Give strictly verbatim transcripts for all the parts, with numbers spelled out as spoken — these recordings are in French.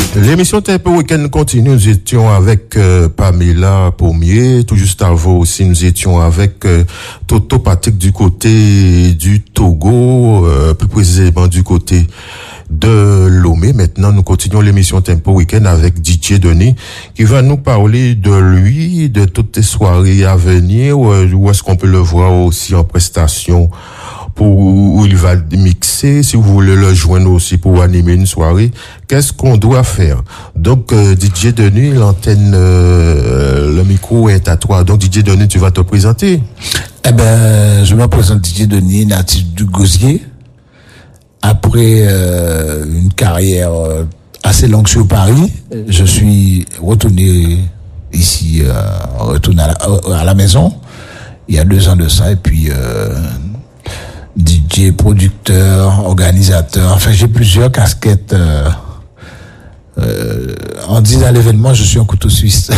L'émission Tempo Week-end continue. Nous étions avec euh, Pamela Pommier. Tout juste avant aussi, nous étions avec euh, Toto Patrick du côté du Togo, euh, plus précisément du côté de Lomé. Maintenant, nous continuons l'émission Tempo Week-end avec D J Denis qui va nous parler de lui, de toutes les soirées à venir, où, où est-ce qu'on peut le voir aussi en prestation pour où il va mixer, si vous voulez le joindre aussi pour animer une soirée, qu'est-ce qu'on doit faire? Donc, euh, D J Denis, l'antenne, euh, le micro est à toi. Donc, D J Denis, tu vas te présenter? Eh ben, je me présente D J Denis, natif du Gosier. Après euh, une carrière euh, assez longue sur Paris, je suis retourné ici, euh, retourné à la, à la maison, il y a deux ans de ça, et puis euh, D J, producteur, organisateur, enfin j'ai plusieurs casquettes. Euh, euh, en disant l'événement, je suis un couteau suisse.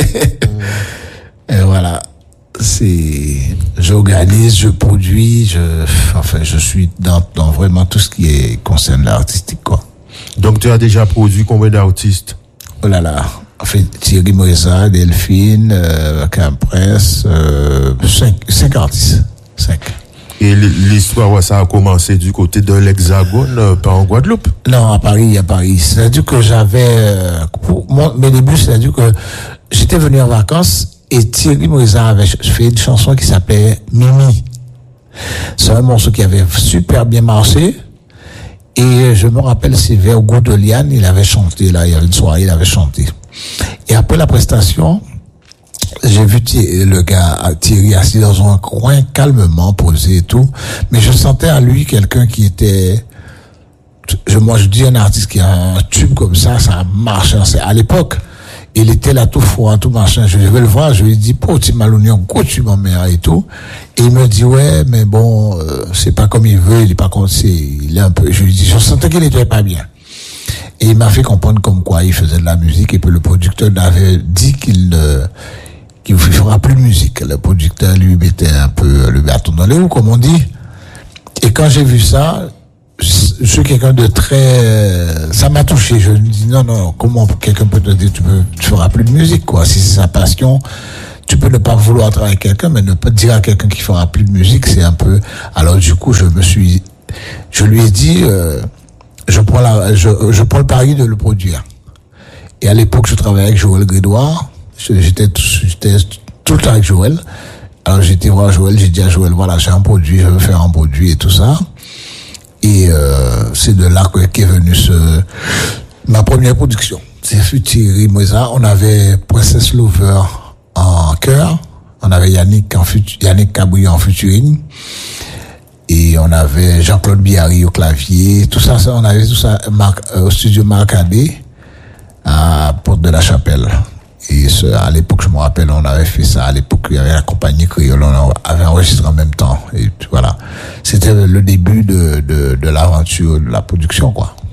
Et voilà. C'est, j'organise, je produis, je, enfin, je suis dans, dans vraiment tout ce qui est, concerne l'artistique, quoi. Donc, tu as déjà produit combien d'artistes? Oh là là. En fait, Thierry Moïsa, Delphine, euh, Capresse, euh, cinq, cinq artistes. Cinq. Et l'histoire, ça a commencé du côté de l'Hexagone, euh, pas en Guadeloupe? Non, à Paris, à Paris. C'est-à-dire que j'avais, euh, pour moi, mes débuts, c'est-à-dire que j'étais venu en vacances, et Thierry Moïsa avait fait une chanson qui s'appelait Mimi. C'est un morceau qui avait super bien marché. Et je me rappelle, c'est vers Goudeliane, il avait chanté, là, il y avait une soirée, il avait chanté. Et après la prestation, j'ai vu Thierry, le gars, Thierry assis dans un coin, calmement posé et tout. Mais je sentais à lui quelqu'un qui était, je, moi, je dis un artiste qui a un tube comme ça, ça marche. À l'époque, il était là tout froid, tout machin. Je vais le voir, je lui dis, po, tu m'as l'oignon, quoi, tu m'en mets et tout. Et il me dit, ouais, mais bon, euh, c'est pas comme il veut, il est pas comme c'est, il est un peu, je lui dis, je sentais qu'il était pas bien. Et il m'a fait comprendre comme quoi il faisait de la musique et puis le producteur avait dit qu'il ne, qu'il ne fera plus de musique. Le producteur lui mettait un peu le bâton dans les roues, comme on dit. Et quand j'ai vu ça, je suis quelqu'un de très, ça m'a touché. Je me dis non, non, comment quelqu'un peut te dire tu peux, tu feras plus de musique, quoi. Si c'est sa passion, tu peux ne pas vouloir travailler avec quelqu'un, mais ne pas dire à quelqu'un qui fera plus de musique, c'est un peu. Alors du coup, je me suis, je lui ai dit, euh, je prends la, je, je prends le pari de le produire. Et à l'époque, je travaillais avec Joël Grédoire. J'étais, j'étais tout le temps avec Joël. Alors j'étais voir Joël, j'ai dit à Joël, voilà, j'ai un produit, je veux faire un produit et tout ça. Et euh, c'est de là qu'est venue ce, ma première production. C'est fut Thierry Moïsa. On avait Princess Lover en chœur. On avait Yannick en futu, Yannick Cabouillon en featuring. Et on avait Jean-Claude Biarri au clavier. Tout ça, ça on avait tout ça Marc, euh, au studio Marcadé à Porte de la Chapelle. Et ce, à l'époque, je me rappelle, on avait fait ça. À l'époque, il y avait la compagnie Créole, on avait enregistré en même temps. Et voilà. C'était le début de, de, de l'aventure, de la production, quoi.